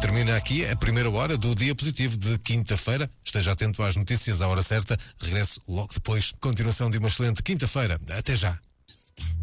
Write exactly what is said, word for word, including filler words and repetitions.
Termina aqui a primeira hora do Dia Positivo de quinta-feira. Esteja atento às notícias à hora certa. Regresso logo depois. Continuação de uma excelente quinta-feira. Até já.